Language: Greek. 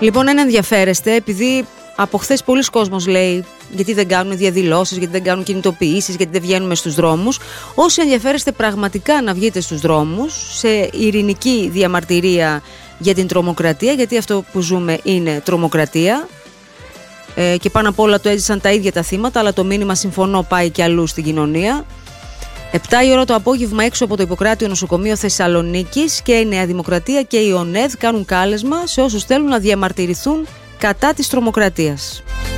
Λοιπόν, αν ενδιαφέρεστε, επειδή από χθες πολλοί κόσμος λέει γιατί δεν κάνουν διαδηλώσεις, γιατί δεν κάνουν κινητοποιήσεις, γιατί δεν βγαίνουμε στους δρόμους. Όσοι ενδιαφέρεστε πραγματικά να βγείτε στους δρόμους σε ειρηνική διαμαρτυρία για την τρομοκρατία, γιατί αυτό που ζούμε είναι τρομοκρατία, και πάνω απ' όλα το έζησαν τα ίδια τα θύματα, αλλά το μήνυμα, συμφωνώ, πάει και αλλού στην κοινωνία. 7 η ώρα το απόγευμα έξω από το Ιπποκράτειο Νοσοκομείο Θεσσαλονίκης και η Νέα Δημοκρατία και η ΟΝΕΔ κάνουν κάλεσμα σε όσους θέλουν να διαμαρτυρηθούν κατά της τρομοκρατίας.